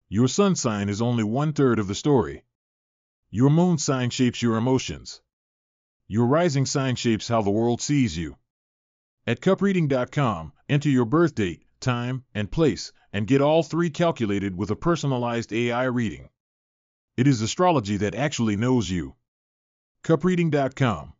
Your sun sign is only 1/3 of the story. Your moon sign shapes your emotions. Your rising sign shapes how the world sees you. At cupreading.com, enter your birth date, time, and place, and get all three calculated with a personalized AI reading. It is astrology that actually knows you. cupreading.com